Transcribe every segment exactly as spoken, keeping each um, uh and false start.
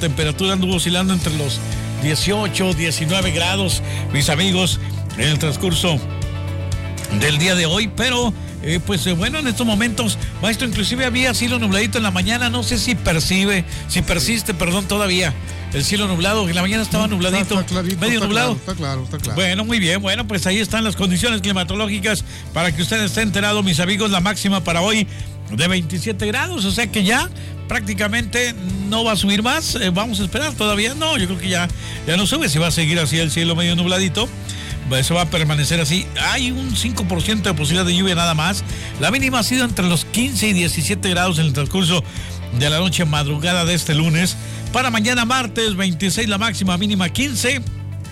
temperatura anduvo oscilando entre los dieciocho, diecinueve grados, mis amigos, en el transcurso del día de hoy, pero eh, pues eh, bueno, en estos momentos, maestro, inclusive había cielo nubladito en la mañana, no sé si percibe, si persiste, perdón, todavía el cielo nublado, en la mañana estaba nubladito, está, está clarito, medio está nublado. Claro, está claro, está claro. Bueno, muy bien, bueno, pues ahí están las condiciones climatológicas para que usted esté enterado, mis amigos. La máxima para hoy de veintisiete grados, o sea que ya prácticamente no va a subir más. Eh, vamos a esperar todavía, no, yo creo que ya, ya no sube, si va a seguir así el cielo medio nubladito. Eso va a permanecer así. Hay un cinco por ciento de posibilidad de lluvia nada más. La mínima ha sido entre los quince y diecisiete grados en el transcurso de la noche madrugada de este lunes. Para mañana martes, veintiséis la máxima, mínima quince.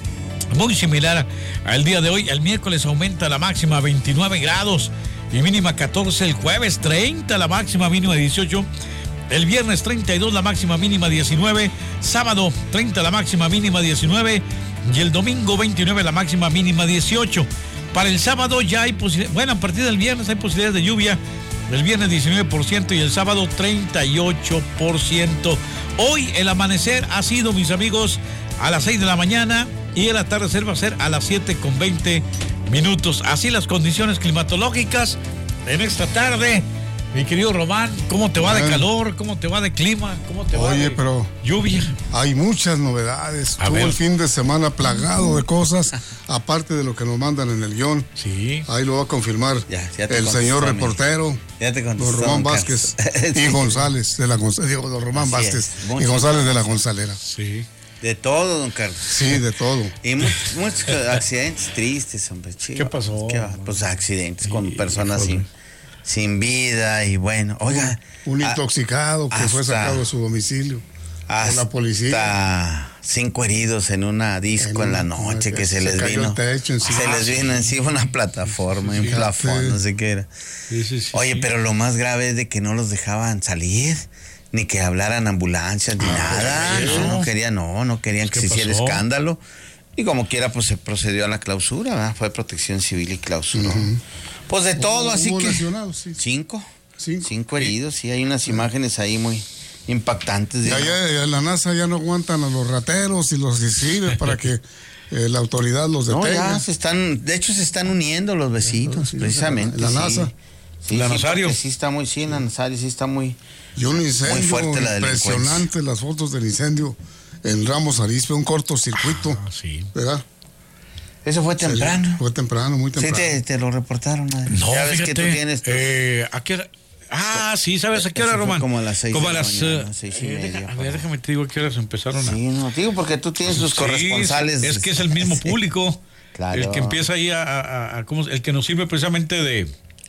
Muy similar al día de hoy. El miércoles aumenta la máxima a veintinueve grados y mínima catorce. El jueves treinta la máxima, mínima dieciocho. El viernes treinta y dos la máxima, mínima diecinueve. Sábado treinta la máxima, mínima diecinueve. Y el domingo veintinueve la máxima, mínima dieciocho. Para el sábado ya hay posibilidad, bueno, a partir del viernes hay posibilidades de lluvia. El viernes diecinueve por ciento y el sábado treinta y ocho por ciento. Hoy el amanecer ha sido, mis amigos, a las seis de la mañana y el atardecer va a ser a las siete con veinte minutos. Así las condiciones climatológicas en esta tarde. Mi querido Román, ¿cómo te va de calor? ¿Cómo te va de clima? ¿Cómo te va Oye, de pero lluvia? Hay muchas novedades. A Tuvo ver. el fin de semana plagado de cosas, aparte de lo que nos mandan en el guión. Sí. Ahí lo va a confirmar Ya, ya te el contestó, señor amigo. reportero, Ya te contestó, don Román don Vázquez Carlos. y González de la González, digo, don Román Así Vázquez es. y Mucho. González de la Gonzalera. Sí. De todo, don Carlos. Sí, de todo. Y muchos, muchos accidentes tristes, hombre. Chico. ¿Qué pasó? ¿Qué va? Pues accidentes con Sí, personas híjole. sin, sin vida y bueno. Oiga. Un a- intoxicado que fue hasta- sacado de su domicilio por la policía. Hasta cinco heridos en una disco En en, la una- noche que se, se les cayó vino. el techo encima. Se les vino encima una plataforma, un Fíjate. plafón, no sé qué era. Sí, sí, sí, Oye, sí. pero lo más grave es de que no los dejaban salir, ni que hablaran ambulancias, ni nada. pues, No, eso. no querían, no, no querían que ¿Qué se hiciera pasó? escándalo. Y como quiera, pues se procedió a la clausura, ¿verdad? Fue protección civil y clausuró. Pues de todo, así Hubo que. lesionados, sí. Cinco. Cinco. Cinco heridos, sí, hay unas imágenes ahí muy impactantes. Y de- allá ya en la NASA ya no aguantan a los rateros y los exhiben para que eh, la autoridad los No, detenga. ya se están, de hecho se están uniendo los vecinos, Sí, precisamente. la sí. NASA. Sí, La sí, Nazario. porque sí está muy, sí, la Nazario sí está muy... Y un incendio Muy fuerte la delincuencia. impresionante, las fotos del incendio en Ramos Arizpe, un cortocircuito, Ah, sí. ¿verdad? Eso fue temprano. Fue temprano, muy Sí, temprano. te, te lo reportaron. Adri. No, ya ves fíjate, que tú tienes... eh, ¿a qué hora? Ah, sí, ¿sabes a qué hora, Eso fue Román? como a las seis Como de a la las, mañana, eh, seis y eh, media, deja- a por ver, ahí. déjame te digo a qué horas empezaron a... Sí, no, digo, porque tú tienes tus Sí, corresponsales. Es que es el mismo Sí. público. Claro. El que empieza ahí a, a- a- ¿cómo? El que nos sirve precisamente de,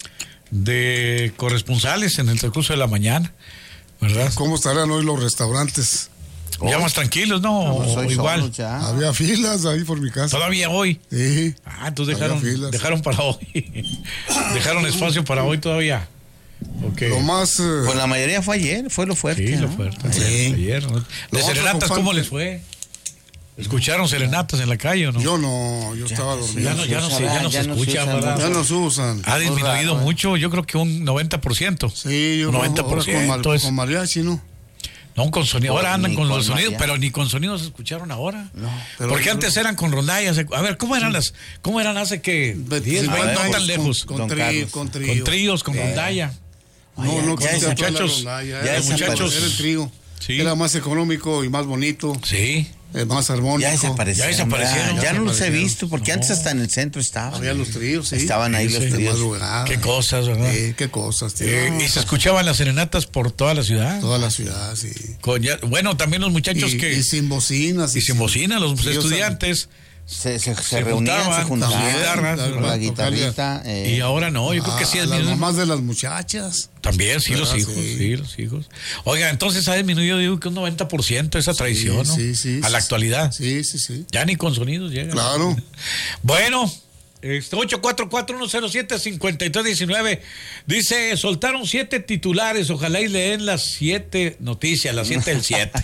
de corresponsales en el transcurso de la mañana, ¿verdad? ¿Cómo estarán hoy los restaurantes? Ya más tranquilos, ¿no? No, pues O hoy igual. solos ya. Había filas ahí por mi casa. Todavía hoy. Sí. Ah, entonces Había dejaron, filas. dejaron para hoy. Dejaron espacio para hoy todavía. Okay. Lo más... eh, Pues la mayoría fue ayer, fue lo fuerte. Sí, lo ¿no? fuerte. Sí. Ayer, ¿no? Lo ¿De otro serenatas con cómo fan- les fue? ¿Escucharon serenatas en la calle o no? yo no, yo estaba dormido. Ya no, ya no se, ya no se Ya no se escucha, usan ¿verdad? Ya no se usan. Ha disminuido raro, ¿eh? mucho, yo creo que un noventa por ciento. Sí, yo Un creo noventa por ahora ciento. con, mar- es- con mariachi, ¿no? No, con sonido. Ahora Ni andan con con los sonidos, mariachi. pero ni con sonidos se escucharon ahora. No, pero Porque yo antes creo- eran con rondallas. A ver, ¿cómo eran las? ¿Cómo eran hace que diez, cincuenta veinte, no años tan lejos? Con, Don con, tri- Carlos. con trío. Con tríos, con rondalla. No, no, Ya con esa- toda la muchachos, rondalla, ya era, esa muchachos, apareció. era el trío. Sí. Era más económico y más bonito, Sí. eh, más armónico. Ya desaparecieron. Ya desaparecieron, Ya, ya no los he desaparecieron. visto, porque No. antes hasta en el centro estaban. Había los tríos, sí. Estaban ahí Sí, los sí. De tríos. madrugada. Qué cosas, ¿verdad? Sí, qué cosas, tío. Eh, y se escuchaban las serenatas por toda la ciudad. Toda la ciudad, sí. Con ya- bueno, también los muchachos Y, que... y sin bocinas. y sin bocina, los Sí, o sea, estudiantes. Se, se, se, Se reunían, juntaban se juntaban con guitarras, con ¿verdad? la guitarrita. eh, Y ahora no, yo creo que sí a es las disminuido. mamás de las muchachas. También, sí, los ¿Verdad? hijos, sí. Sí. los hijos. Oiga, entonces ha disminuido, digo, que un noventa por ciento esa tradición, ¿no? Sí, sí. A la actualidad. Sí, sí, sí. Ya ni con sonidos llega. Claro. Bueno, este ocho cuatro cuatro uno cero siete cinco tres uno nueve dice, soltaron siete titulares, ojalá y leen las siete noticias, las siete del siete.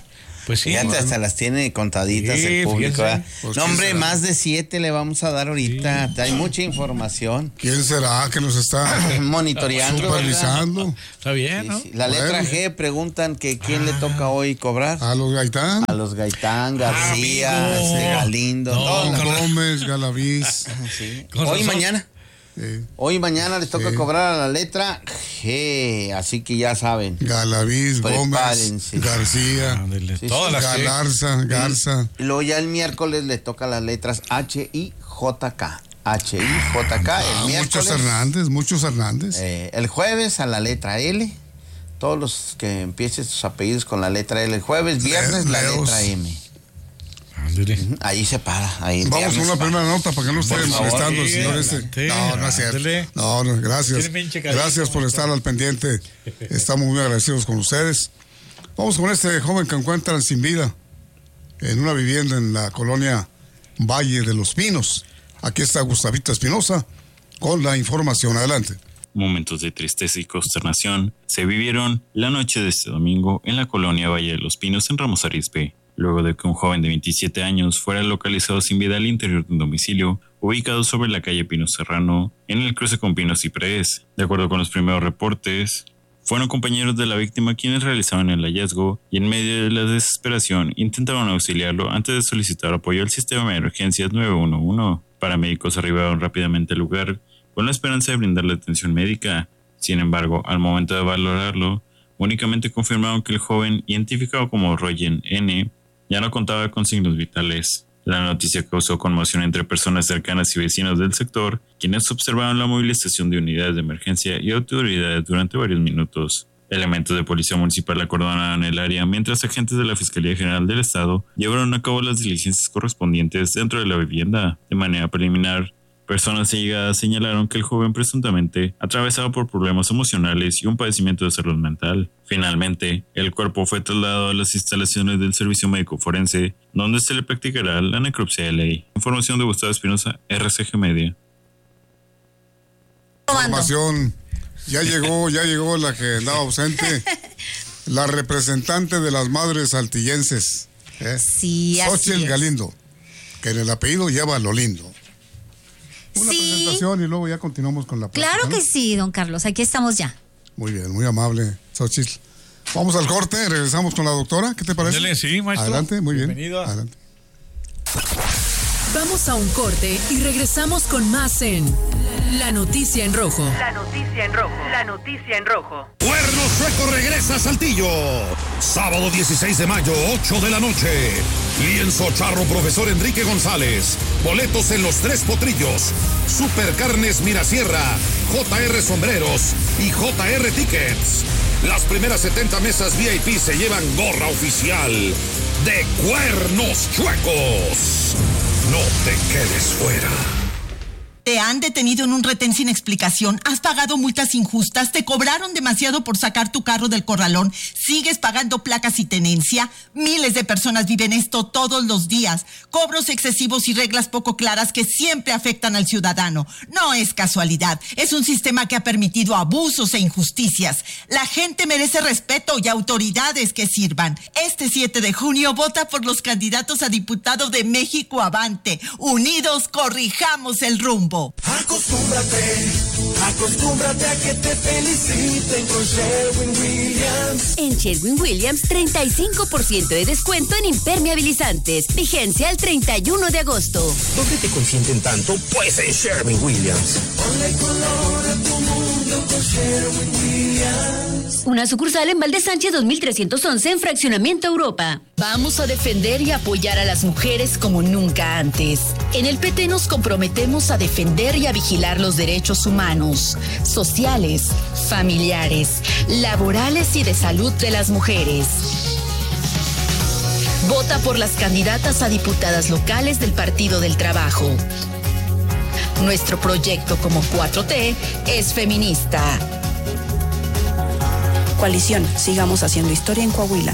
Pues sí. Fíjate, bueno. hasta las tiene contaditas Sí, el público. fíjense. Pues, No, hombre, ¿quién será? más de siete le vamos a dar ahorita. Hay mucha información. ¿Quién será que nos está Monitoreando. supervisando? Está bien, Sí, ¿no? sí. La letra Bueno. G preguntan que quién le toca hoy cobrar. A los Gaitán, A los Gaitán, García, amigo. este, Galindo. No, todos los- con- Gómez, Galaviz. sí. Con Hoy y razón. mañana. eh, Hoy y mañana les toca Sí. cobrar a la letra G. Así que ya saben. Galaviz, Gómez, Prepárense. García, Ándele, Sí, todas sí. las que- Galarza, Garza. Y luego ya el miércoles le toca las letras H I J K. H I J K. Ah, El muchos miércoles. Hernández, muchos Hernández. Eh, el jueves a la letra L. Todos los que empiecen sus apellidos con la letra L. El jueves, viernes la Leos. letra M. Ándele. Ahí se para. Ahí Vamos viernes con una para. primera nota para que no esté Por favor, molestando el sí, señor este. adelante, No, no es cierto. ándele. No, no, gracias. Tiene pinche cariño, Gracias por maestro. estar al pendiente. Estamos muy agradecidos con ustedes. Vamos con este joven que encuentran sin vida en una vivienda en la colonia Valle de los Pinos. Aquí está Gustavito Espinosa con la información. Adelante. Momentos de tristeza y consternación se vivieron la noche de este domingo en la colonia Valle de los Pinos en Ramos Arizpe, luego de que un joven de veintisiete años fuera localizado sin vida al interior de un domicilio ubicado sobre la calle Pino Serrano, en el cruce con Pinos y Ciprés. De acuerdo con los primeros reportes, fueron compañeros de la víctima quienes realizaron el hallazgo y en medio de la desesperación intentaron auxiliarlo antes de solicitar apoyo al sistema de emergencias nueve uno uno. Paramédicos arribaron rápidamente al lugar con la esperanza de brindarle atención médica. Sin embargo, al momento de valorarlo, únicamente confirmaron que el joven, identificado como Royen N., ya no contaba con signos vitales. La noticia causó conmoción entre personas cercanas y vecinos del sector, quienes observaron la movilización de unidades de emergencia y autoridades durante varios minutos. Elementos de policía municipal acordonaron el área, mientras agentes de la Fiscalía General del Estado llevaron a cabo las diligencias correspondientes dentro de la vivienda. De manera preliminar, personas allegadas señalaron que el joven presuntamente atravesaba por problemas emocionales y un padecimiento de salud mental. Finalmente, el cuerpo fue trasladado a las instalaciones del Servicio Médico Forense, donde se le practicará la necropsia de ley. Información de Gustavo Espinosa, R C G Media. Información. Ya llegó, ya llegó la que andaba ausente. La representante de las madres saltillenses. ¿eh? Sí, así Xochitl es. Galindo, que en el apellido lleva lo lindo. Una Sí. presentación y luego ya continuamos con la plática, Claro ¿no? que sí, don Carlos, aquí estamos ya. Muy bien, muy amable, Xochitl. Vamos al corte, regresamos con la doctora, ¿qué te parece? Ándele, sí, maestro. Adelante, muy bien. Bienvenido. Adelante. Vamos a un corte y regresamos con más en La Noticia en Rojo. La noticia en rojo. La noticia en rojo. Cuerno Chueco regresa a Saltillo. Sábado dieciséis de mayo, ocho de la noche. Lienzo Charro Profesor Enrique González. Boletos en los tres potrillos. Supercarnes Mirasierra, J R Sombreros y J R Tickets. Las primeras setenta mesas V I P se llevan gorra oficial de Cuernos Chuecos. No te quedes fuera. Te han detenido en un retén sin explicación, has pagado multas injustas, te cobraron demasiado por sacar tu carro del corralón, sigues pagando placas y tenencia. Miles de personas viven esto todos los días. Cobros excesivos y reglas poco claras que siempre afectan al ciudadano. No es casualidad, es un sistema que ha permitido abusos e injusticias. La gente merece respeto y autoridades que sirvan. Este siete de junio vota por los candidatos a diputado de México Avante. Unidos corrijamos el rumbo. Acostúmbrate, acostúmbrate a que te feliciten con Sherwin Williams. En Sherwin Williams, treinta y cinco por ciento de descuento en impermeabilizantes. Vigencia el treinta y uno de agosto. ¿Dónde te consienten tanto? Pues en Sherwin Williams. Ponle color a tu mundo con Sherwin Williams. Una sucursal en Valdez Sánchez dos mil trescientos once en Fraccionamiento Europa. Vamos a defender y apoyar a las mujeres como nunca antes. En el P T nos comprometemos a defender y a vigilar los derechos humanos, sociales, familiares, laborales y de salud de las mujeres. Vota por las candidatas a diputadas locales del Partido del Trabajo. Nuestro proyecto como cuatro T es feminista. Coalición, sigamos haciendo historia en Coahuila.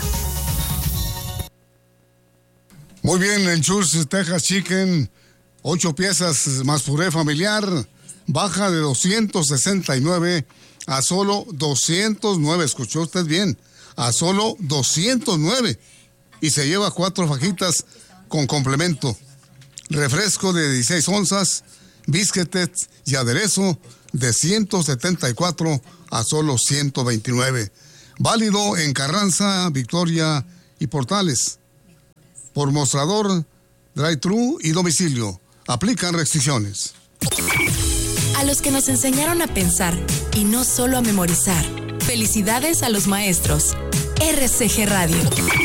Muy bien, en Church Texas Chicken, ocho piezas más puré familiar, baja de doscientos sesenta y nueve a solo doscientos nueve. ¿Escuchó usted bien? A solo doscientos nueve. y se lleva cuatro fajitas con complemento. Refresco de dieciséis onzas, biscuits y aderezo de ciento setenta y cuatro a solo ciento veintinueve. Válido en Carranza, Victoria y Portales. Por mostrador, drive-thru y domicilio. Aplican restricciones. A los que nos enseñaron a pensar y no solo a memorizar. Felicidades a los maestros. R C G Radio.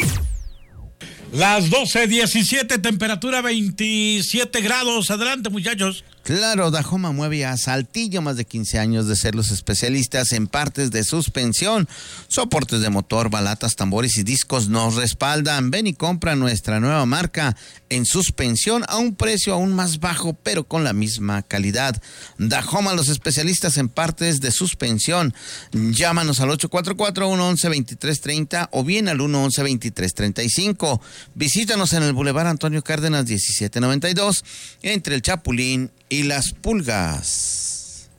Las doce diecisiete, temperatura veintisiete grados. Adelante, muchachos. Claro, Dahoma mueve a Saltillo, más de quince años de ser los especialistas en partes de suspensión, soportes de motor, balatas, tambores y discos nos respaldan. Ven y compra nuestra nueva marca en suspensión a un precio aún más bajo, pero con la misma calidad. Dahoma, los especialistas en partes de suspensión. Llámanos al ocho cuatro cuatro, uno uno, dos tres tres cero o bien al uno once, veintitrés treinta y cinco. Visítanos en el Boulevard Antonio Cárdenas diecisiete noventa y dos, entre el Chapulín y las Pulgas.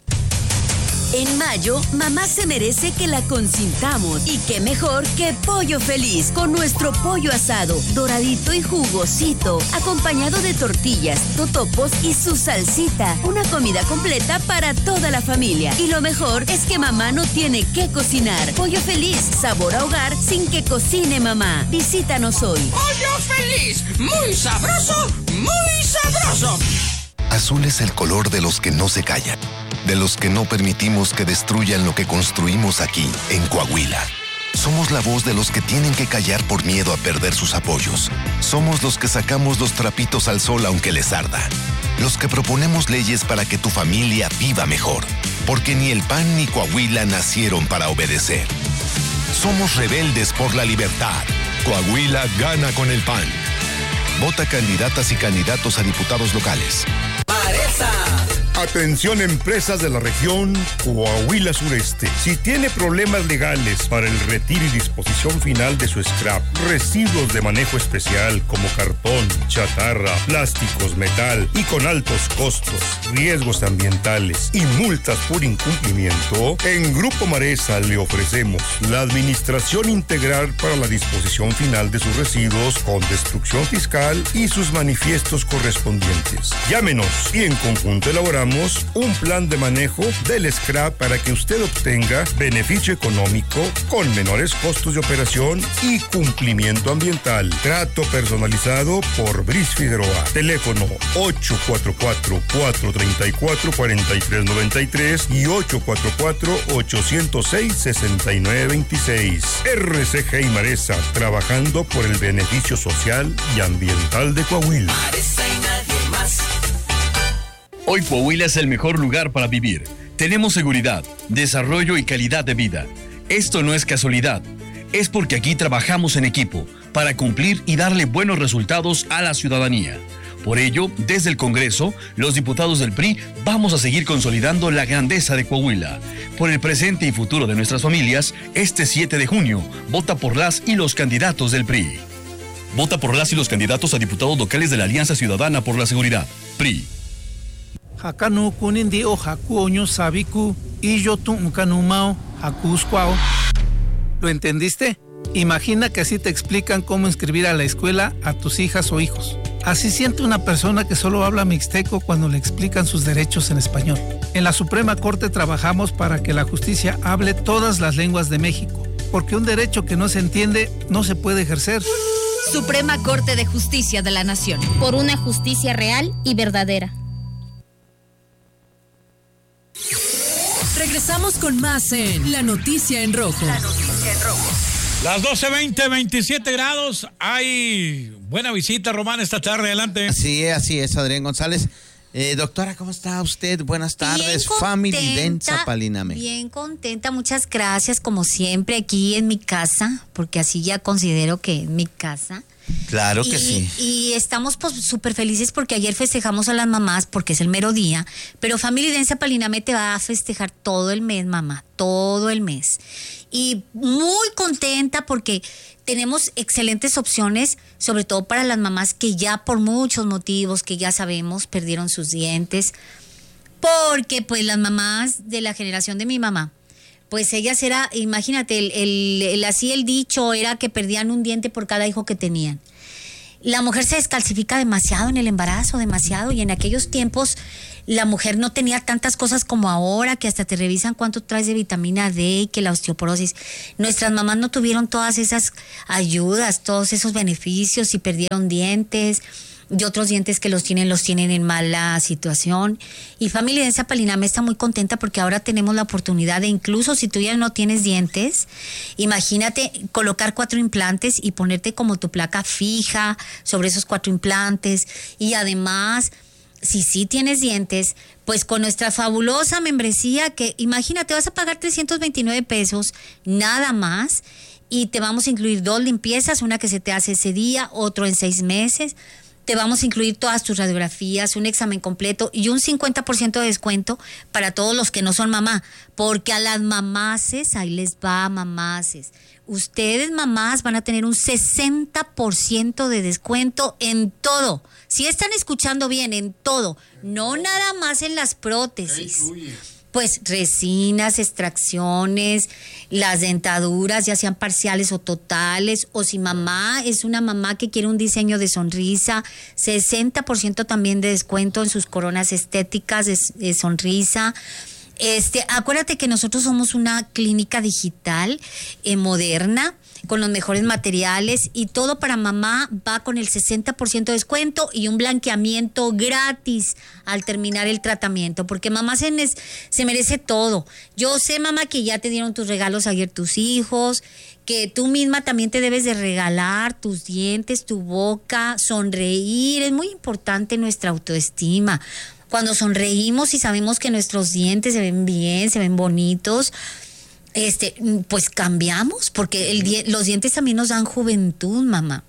En mayo, mamá se merece que la consintamos. Y qué mejor que Pollo Feliz, con nuestro pollo asado, doradito y jugosito, acompañado de tortillas, totopos y su salsita. Una comida completa para toda la familia. Y lo mejor es que mamá no tiene que cocinar. Pollo Feliz, sabor a hogar sin que cocine mamá. Visítanos hoy. Pollo Feliz, muy sabroso, muy sabroso. Azul es el color de los que no se callan, de los que no permitimos que destruyan lo que construimos aquí, en Coahuila. Somos la voz de los que tienen que callar por miedo a perder sus apoyos. Somos los que sacamos los trapitos al sol aunque les arda. Los que proponemos leyes para que tu familia viva mejor. Porque ni el P A N ni Coahuila nacieron para obedecer. Somos rebeldes por la libertad. Coahuila gana con el P A N. Vota candidatas y candidatos a diputados locales. Maresa. Atención, empresas de la región Coahuila Sureste. Si tiene problemas legales para el retiro y disposición final de su scrap, residuos de manejo especial como cartón, chatarra, plásticos, metal y con altos costos, riesgos ambientales y multas por incumplimiento, en Grupo Maresa le ofrecemos la administración integral para la disposición final de sus residuos con destrucción fiscal y sus manifiestos correspondientes. Llámenos y en conjunto elaboramos un plan de manejo del scrap para que usted obtenga beneficio económico con menores costos de operación y cumplimiento ambiental. Trato personalizado por Brice Figueroa. Teléfono ocho cuatro cuatro, cuatro tres cuatro, cuatro tres nueve tres y ocho cuatro cuatro, ocho cero seis, seis nueve dos seis. R C G y Maresa, trabajando por el beneficio social y ambiental de Coahuila. Maresa y nadie más. Hoy Coahuila es el mejor lugar para vivir. Tenemos seguridad, desarrollo y calidad de vida. Esto no es casualidad. Es porque aquí trabajamos en equipo para cumplir y darle buenos resultados a la ciudadanía. Por ello, desde el Congreso, los diputados del P R I vamos a seguir consolidando la grandeza de Coahuila. Por el presente y futuro de nuestras familias, este siete de junio, vota por las y los candidatos del P R I. Vota por las y los candidatos a diputados locales de la Alianza Ciudadana por la Seguridad. P R I. Hakanu kunindi o haku oño sabiku y yo tu unkanumao hakuskwao. ¿Lo entendiste? Imagina que así te explican cómo inscribir a la escuela a tus hijas o hijos. Así siente una persona que solo habla mixteco cuando le explican sus derechos en español. En la Suprema Corte trabajamos para que la justicia hable todas las lenguas de México, porque un derecho que no se entiende no se puede ejercer. Suprema Corte de Justicia de la Nación. Por una justicia real y verdadera. Regresamos con más en La Noticia en Rojo. La Noticia en Rojo. Las doce veinte, veintisiete grados. Hay buena visita, Román, esta tarde. Adelante. Así es, así es, Adrián González. Eh, doctora, ¿cómo está usted? Buenas tardes. Family Densa Paliname. Bien contenta, muchas gracias, como siempre, aquí en mi casa, porque así ya considero que es mi casa. Claro que y, sí. Y estamos pues súper felices porque ayer festejamos a las mamás porque es el mero día, pero Family Densa Paliname te va a festejar todo el mes, mamá, todo el mes. Y muy contenta porque tenemos excelentes opciones, sobre todo para las mamás que ya por muchos motivos que ya sabemos perdieron sus dientes, porque pues las mamás de la generación de mi mamá, pues ellas era, imagínate, el, el, el, así el dicho era que perdían un diente por cada hijo que tenían. La mujer se descalcifica demasiado en el embarazo, demasiado, y en aquellos tiempos la mujer no tenía tantas cosas como ahora, que hasta te revisan cuánto traes de vitamina D y que la osteoporosis. Nuestras mamás no tuvieron todas esas ayudas, todos esos beneficios, y perdieron dientes, y otros dientes que los tienen, los tienen en mala situación. Y Familia Densa Paliname está muy contenta porque ahora tenemos la oportunidad de, incluso si tú ya no tienes dientes, imagínate colocar cuatro implantes y ponerte como tu placa fija sobre esos cuatro implantes. Y además, si sí tienes dientes, pues con nuestra fabulosa membresía, que imagínate, vas a pagar trescientos veintinueve pesos nada más, y te vamos a incluir dos limpiezas, una que se te hace ese día, otro en seis meses. Te vamos a incluir todas tus radiografías, un examen completo y un cincuenta por ciento de descuento para todos los que no son mamá. Porque a las mamaces, ahí les va, mamaces. Ustedes, mamás, van a tener un sesenta por ciento de descuento en todo. Si están escuchando bien, en todo. No nada más en las prótesis. Pues resinas, extracciones, las dentaduras, ya sean parciales o totales, o si mamá es una mamá que quiere un diseño de sonrisa, sesenta por ciento también de descuento en sus coronas estéticas de, de sonrisa. Este, acuérdate que nosotros somos una clínica digital eh, moderna, con los mejores materiales, y todo para mamá va con el sesenta por ciento de descuento y un blanqueamiento gratis al terminar el tratamiento, porque mamá se, se merece todo. Yo sé, mamá, que ya te dieron tus regalos ayer tus hijos, que tú misma también te debes de regalar tus dientes, tu boca, sonreír. Es muy importante nuestra autoestima. Cuando sonreímos y sabemos que nuestros dientes se ven bien, se ven bonitos, este, pues cambiamos, porque el, los dientes también nos dan juventud, mamá.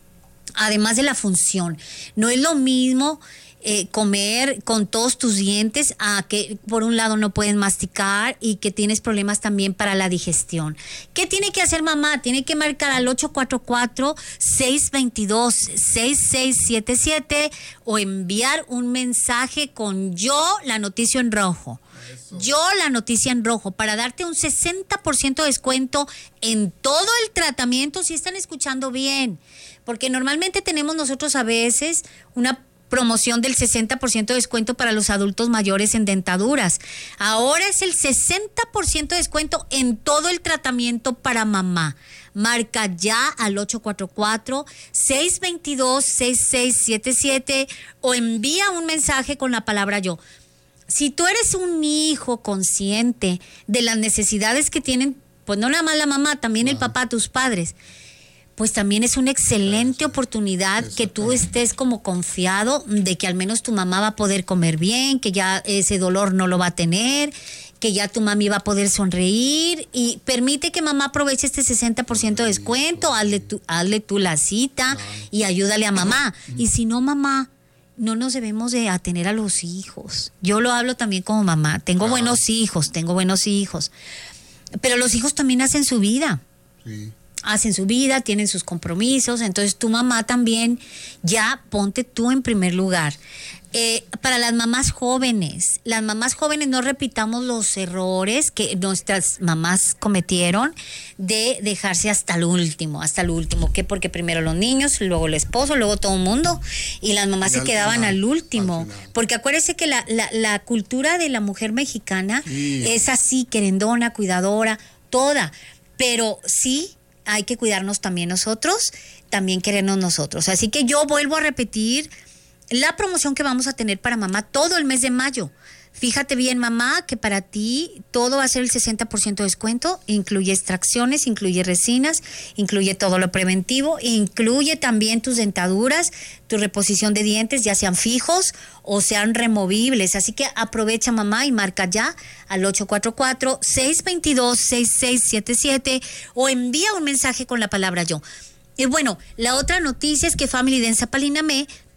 Además de la función, no es lo mismo eh, comer con todos tus dientes a que por un lado no puedes masticar y que tienes problemas también para la digestión. ¿Qué tiene que hacer mamá? Tiene que marcar al ocho cuatro cuatro, seis dos dos, seis seis siete siete o enviar un mensaje con yo la noticia en rojo. Yo la noticia en rojo, para darte un sesenta por ciento de descuento en todo el tratamiento, si están escuchando bien, porque normalmente tenemos nosotros a veces una promoción del sesenta por ciento de descuento para los adultos mayores en dentaduras. Ahora es el sesenta por ciento de descuento en todo el tratamiento para mamá. Marca ya al ocho cuatro cuatro, seis dos dos, seis seis siete siete o envía un mensaje con la palabra yo. Si tú eres un hijo consciente de las necesidades que tienen, pues no nada más la mamá, también el papá, tus padres, pues también es una excelente oportunidad que tú estés como confiado de que al menos tu mamá va a poder comer bien, que ya ese dolor no lo va a tener, que ya tu mami va a poder sonreír, y permite que mamá aproveche este sesenta por ciento de descuento, hazle tú, hazle tú la cita y ayúdale a mamá. Y si no, mamá, no nos debemos de atener a los hijos. Yo lo hablo también como mamá. Tengo buenos hijos, tengo buenos hijos. Pero los hijos también hacen su vida. Sí. Hacen su vida, tienen sus compromisos. Entonces tu mamá también, ya ponte tú en primer lugar. Eh, para las mamás jóvenes, las mamás jóvenes no repitamos los errores que nuestras mamás cometieron de dejarse hasta el último, hasta el último, que porque primero los niños, luego el esposo, luego todo el mundo, y las mamás se quedaban al último, porque acuérdese que la, la, la cultura de la mujer mexicana sí. es así, querendona, cuidadora, toda, pero sí hay que cuidarnos también nosotros, también querernos nosotros. Así que yo vuelvo a repetir la promoción que vamos a tener para mamá todo el mes de mayo. Fíjate bien, mamá, que para ti todo va a ser el sesenta por ciento de descuento. Incluye extracciones, incluye resinas, incluye todo lo preventivo, incluye también tus dentaduras, tu reposición de dientes, ya sean fijos o sean removibles. Así que aprovecha, mamá, y marca ya al ocho cuatro cuatro, seis dos dos, seis seis siete siete o envía un mensaje con la palabra yo. Y bueno, la otra noticia es que Family Densa Paliname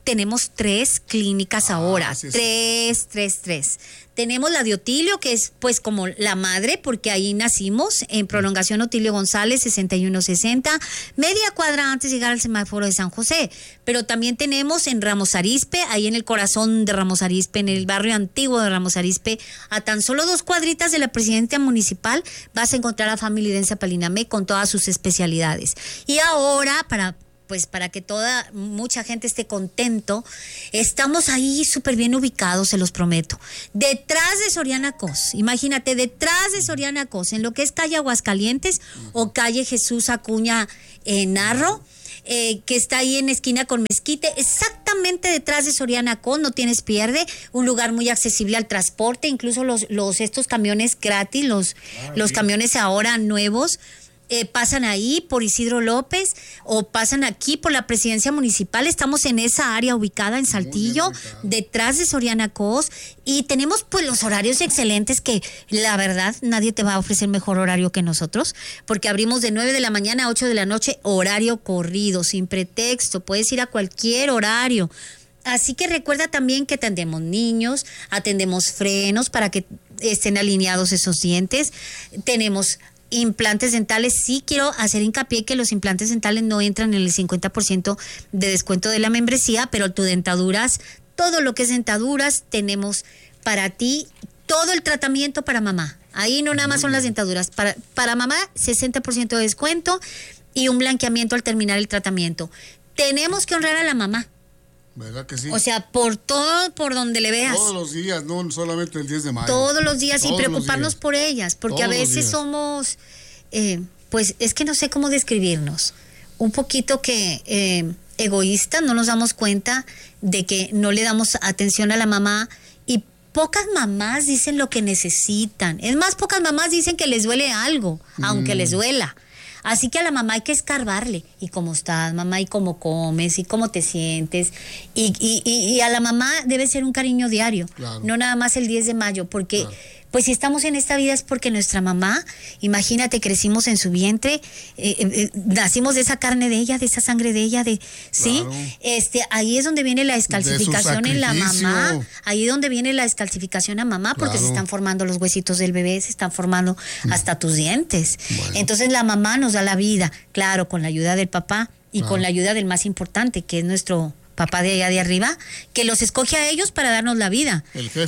tenemos tres clínicas ahora, sí, sí. tres, tres, tres. Tenemos la de Otilio, que es pues como la madre, porque ahí nacimos, en Prolongación Otilio González, sesenta y uno sesenta, media cuadra antes de llegar al semáforo de San José. Pero también tenemos en Ramos Arizpe, ahí en el corazón de Ramos Arizpe, en el barrio antiguo de Ramos Arizpe, a tan solo dos cuadritas de la presidencia municipal, vas a encontrar a Family Densas Palinamé con todas sus especialidades. Y ahora, para... pues para que toda, mucha gente esté contento, estamos ahí súper bien ubicados, se los prometo. Detrás de Soriana Cos, imagínate, detrás de Soriana Cos, en lo que es calle Aguascalientes o calle Jesús Acuña eh, Narro, eh, que está ahí en esquina con Mezquite, exactamente detrás de Soriana Cos, no tienes pierde, un lugar muy accesible al transporte, incluso los, los estos camiones gratis, los, ah, los camiones ahora nuevos, Eh, pasan ahí por Isidro López o pasan aquí por la presidencia municipal. Estamos en esa área ubicada en Saltillo, detrás de Soriana Cos, y tenemos pues los horarios excelentes que la verdad nadie te va a ofrecer mejor horario que nosotros, porque abrimos de nueve de la mañana a ocho de la noche, horario corrido, sin pretexto, puedes ir a cualquier horario. Así que recuerda también que atendemos niños, atendemos frenos para que estén alineados esos dientes, tenemos implantes dentales. Sí quiero hacer hincapié que los implantes dentales no entran en el cincuenta por ciento de descuento de la membresía, pero tu dentaduras, todo lo que es dentaduras, tenemos para ti todo el tratamiento para mamá. Ahí no nada más son las dentaduras. Para, para mamá, sesenta por ciento de descuento y un blanqueamiento al terminar el tratamiento. Tenemos que honrar a la mamá. ¿Verdad que sí? O sea, por todo, por donde le veas. Todos los días, no solamente el diez de mayo. Todos los días Todos y preocuparnos días. por ellas, porque Todos a veces somos, eh, pues es que no sé cómo describirnos, un poquito que eh, egoístas, no nos damos cuenta de que no le damos atención a la mamá y pocas mamás dicen lo que necesitan. Es más, pocas mamás dicen que les duele algo, mm. aunque les duela. Así que a la mamá hay que escarbarle. ¿Y cómo estás, mamá? ¿Y cómo comes? ¿Y cómo te sientes? Y, y, y, y a la mamá debe ser un cariño diario. Claro. No nada más el diez de mayo, porque... Claro. Pues si estamos en esta vida es porque nuestra mamá, imagínate, crecimos en su vientre, eh, eh, nacimos de esa carne de ella, de esa sangre de ella, de sí, claro. este, ahí es donde viene la descalcificación en la mamá, ahí es donde viene la descalcificación a mamá, porque claro. se están formando los huesitos del bebé, se están formando hasta tus dientes. Bueno. Entonces la mamá nos da la vida, claro, con la ayuda del papá y claro. con la ayuda del más importante, que es nuestro papá de allá de arriba, que los escoge a ellos para darnos la vida.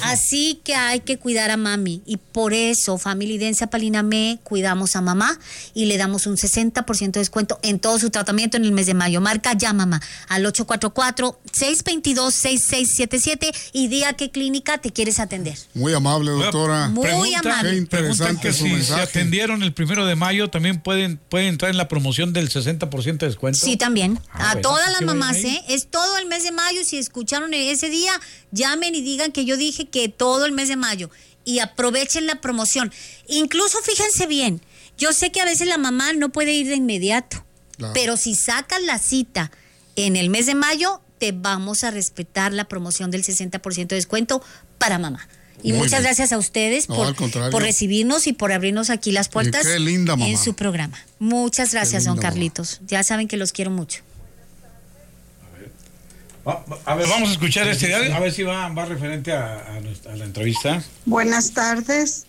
Así que hay que cuidar a mami. Y por eso, Family Densas Palinamé, cuidamos a mamá y le damos un sesenta por ciento de descuento en todo su tratamiento en el mes de mayo. Marca ya, mamá, al ocho cuatro cuatro, seis dos dos, seis seis siete siete y di a qué clínica te quieres atender. Muy amable, doctora. Muy pregunta, amable. Qué interesante que su si mensaje. se atendieron el primero de mayo, también pueden, pueden entrar en la promoción del sesenta por ciento de descuento. Sí, también. Ah, a bueno, todas las mamás, ahí. ¿eh? Es todo el mes de mayo. Si escucharon ese día, llamen y digan que yo dije que todo el mes de mayo. Y aprovechen la promoción. Incluso fíjense bien, yo sé que a veces la mamá no puede ir de inmediato, claro. pero si sacas la cita en el mes de mayo, te vamos a respetar la promoción del sesenta por ciento de descuento para mamá. Y Muy muchas bien. gracias a ustedes No, por, al contrario. por recibirnos y por abrirnos aquí las puertas Y qué linda mamá. en su programa. Muchas gracias, don linda Carlitos. Mamá. Ya saben que los quiero mucho. A ver, vamos a escuchar este diario, a ver si va, va referente a, a, nuestra, a la entrevista. Buenas tardes.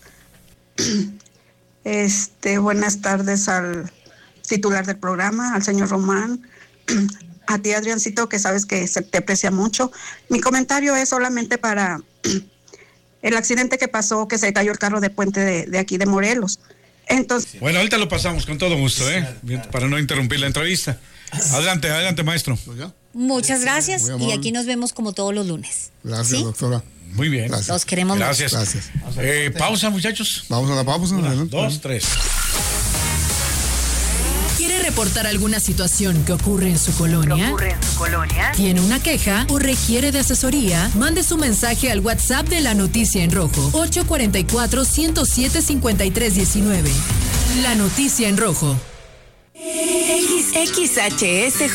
Este, buenas tardes al titular del programa, al señor Román. A ti, Adriancito, que sabes que se te aprecia mucho. Mi comentario es solamente para el accidente que pasó, que se cayó el carro de puente de, de aquí de Morelos. Entonces, bueno, ahorita lo pasamos con todo gusto, ¿eh? Para no interrumpir la entrevista. Adelante, adelante, maestro. Muchas gracias y aquí nos vemos como todos los lunes. Gracias, ¿sí? doctora. Muy bien. Gracias. Los queremos Gracias. mucho. Gracias. Eh, pausa, muchachos. Vamos a la pausa. Una, adelante. dos, tres. ¿Quiere reportar alguna situación que ocurre en su colonia? ¿Qué ocurre en su colonia? ¿Tiene una queja o requiere de asesoría? Mande su mensaje al WhatsApp de La Noticia en Rojo, ocho cuatro cuatro, uno cero siete, cinco tres uno nueve. La Noticia en Rojo. X H S